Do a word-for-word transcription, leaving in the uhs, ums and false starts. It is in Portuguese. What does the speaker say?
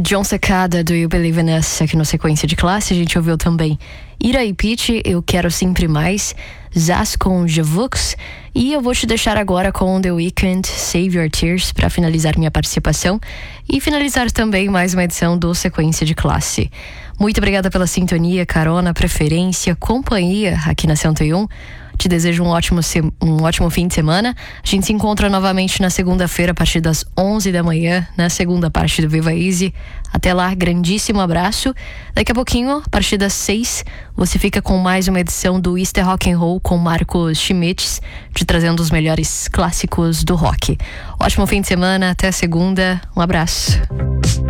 John Secada, do You Believe in Us, aqui no Sequência de Classe. A gente ouviu também Ira e Pitty, Eu Quero Sempre Mais, Zaz com Javux. E eu vou te deixar agora com The Weeknd, Save Your Tears, para finalizar minha participação e finalizar também mais uma edição do Sequência de Classe. Muito obrigada pela sintonia, carona, preferência, companhia aqui na cento e um. Te desejo um ótimo, um ótimo fim de semana. A gente se encontra novamente na segunda-feira a partir das onze da manhã, na segunda parte do Viva Easy. Até lá, grandíssimo abraço. Daqui a pouquinho, a partir das seis, você fica com mais uma edição do Easter Rock and Roll com Marcos Schmitz, te trazendo os melhores clássicos do rock. Ótimo fim de semana, até segunda. Um abraço.